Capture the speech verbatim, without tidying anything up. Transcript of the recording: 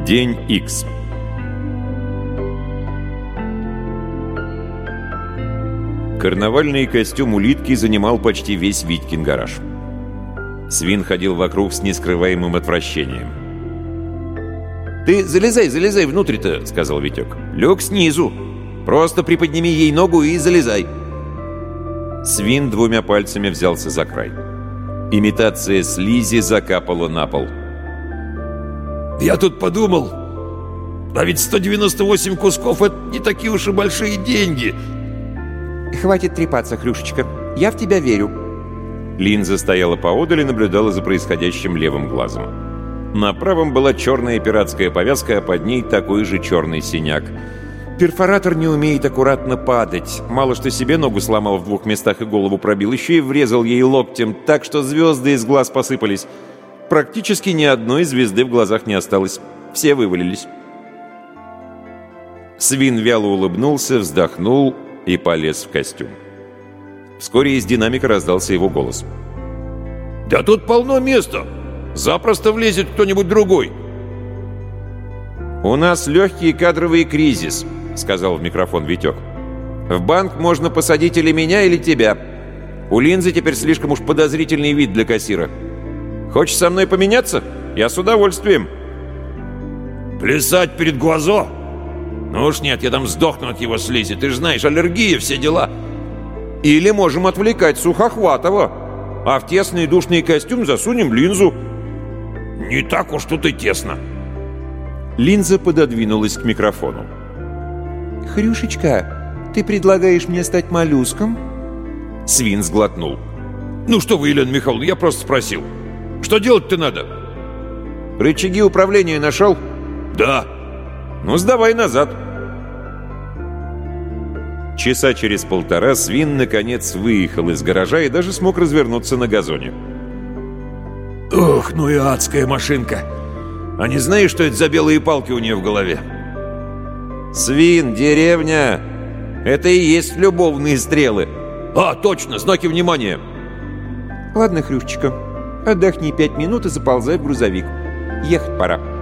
День Икс. Карнавальный костюм улитки занимал почти весь Витькин гараж. Свин ходил вокруг с нескрываемым отвращением. «Ты залезай, залезай внутрь-то», — сказал Витек. «Лег снизу. Просто приподними ей ногу и залезай». Свин двумя пальцами взялся за край. Имитация слизи закапала на пол. «Я тут подумал, а ведь сто девяносто восемь кусков — это не такие уж и большие деньги». «Хватит трепаться, Хрюшечка. Я в тебя верю». Линза стояла поодаль и наблюдала за происходящим левым глазом. На правом была черная пиратская повязка, а под ней такой же черный синяк. Перфоратор не умеет аккуратно падать. Мало что себе ногу сломал в двух местах и голову пробил, еще и врезал ей локтем так, что звезды из глаз посыпались. Практически ни одной звезды в глазах не осталось. Все вывалились. Свин вяло улыбнулся, вздохнул и полез в костюм. Вскоре из динамика раздался его голос. «Да тут полно места! Запросто влезет кто-нибудь другой!» «У нас легкий кадровый кризис», — сказал в микрофон Витек. «В банк можно посадить или меня, или тебя. У Линзы теперь слишком уж подозрительный вид для кассира. Хочешь со мной поменяться? Я с удовольствием». «Плясать перед Гуазо? Ну уж нет, я там сдохну от его слизи. Ты же знаешь, аллергия, все дела». «Или можем отвлекать Сухохватова, а в тесный душный костюм засунем Линзу». «Не так уж тут и тесно». Линза пододвинулась к микрофону. «Хрюшечка, ты предлагаешь мне стать моллюском?» Свин сглотнул. «Ну что вы, Елена Михайловна, я просто спросил. Что делать-то надо?» «Рычаги управления нашел?» «Да». «Ну, сдавай назад». Часа через полтора Свин, наконец, выехал из гаража и даже смог развернуться на газоне. «Ох, ну и адская машинка! А не знаешь, что это за белые палки у нее в голове?» «Свин, деревня! Это и есть любовные стрелы!» «А, точно, знаки внимания!» «Ладно, Хрюшечка, отдохни пять минут и заползай в грузовик. Ехать пора».